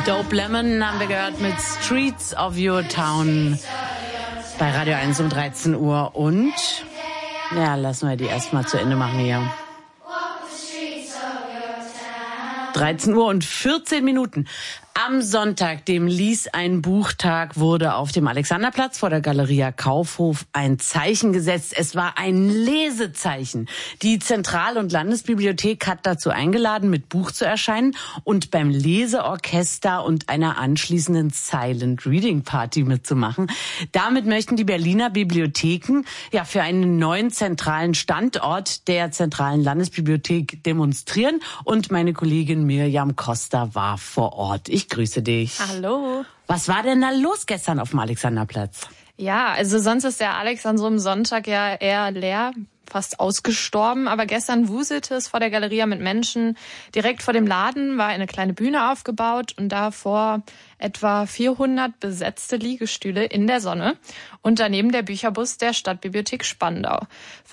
Dope Lemon haben wir gehört mit Streets of Your Town bei Radio 1 um 13 Uhr. Und ja, lassen wir die erstmal zu Ende machen hier. 13 Uhr und 14 Minuten. Am Sonntag, dem Lies-ein-Buchtag, wurde auf dem Alexanderplatz vor der Galeria Kaufhof ein Zeichen gesetzt. Es war ein Lesezeichen. Die Zentral- und Landesbibliothek hat dazu eingeladen, mit Buch zu erscheinen und beim Leseorchester und einer anschließenden Silent Reading Party mitzumachen. Damit möchten die Berliner Bibliotheken ja für einen neuen zentralen Standort der Zentralen Landesbibliothek demonstrieren. Und meine Kollegin Mirjam Costa war vor Ort. Ich grüße dich. Hallo. Was war denn da los gestern auf dem Alexanderplatz? Ja, also sonst ist der Alex an so einem Sonntag ja eher leer, fast ausgestorben. Aber gestern wuselte es vor der Galeria mit Menschen. Direkt vor dem Laden war eine kleine Bühne aufgebaut und davor etwa 400 besetzte Liegestühle in der Sonne und daneben der Bücherbus der Stadtbibliothek Spandau.